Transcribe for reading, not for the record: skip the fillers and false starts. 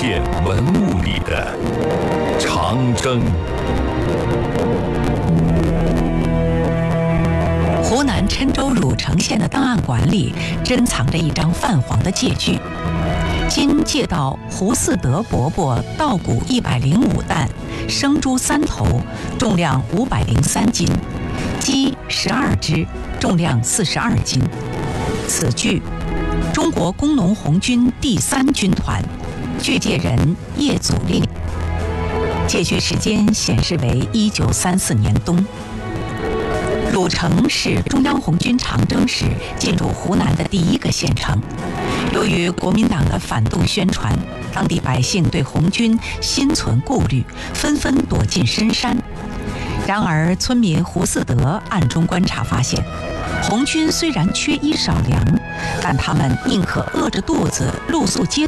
现文物里的长征。 湖南郴州汝城县的档案馆里珍藏着一张泛黄的借据，今借到胡嗣德伯伯稻谷105担，生猪3头，重量503斤，鸡12只，重量42斤。此据中国工农红军第3军团，据借人叶祖令，借据时间显示为1934年冬。汝城是中央红军长征时进入湖南的第一个县城。由于国民党的反动宣传，当地百姓对红军心存顾虑，纷纷躲进深山。然而，村民胡嗣德暗中观察发现，红军虽然缺衣少粮，但他们宁可饿着肚子露宿街